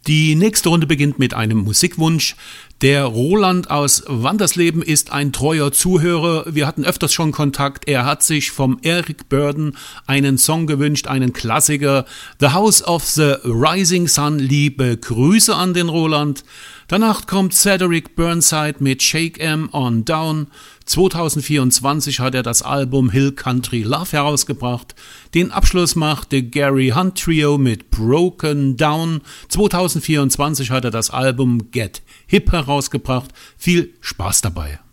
Die nächste Runde beginnt mit einem Musikwunsch. Der Roland aus Wandersleben ist ein treuer Zuhörer. Wir hatten öfters schon Kontakt. Er hat sich vom Eric Burdon einen Song gewünscht, einen Klassiker. The House of the Rising Sun. Liebe Grüße an den Roland. Danach kommt Cedric Burnside mit Shake 'Em On Down. 2024 hat er das Album Hill Country Love herausgebracht. Den Abschluss machte Gary Hunt Trio mit Broken Down. 2024 hat er das Album Get Hip herausgebracht. Viel Spaß dabei.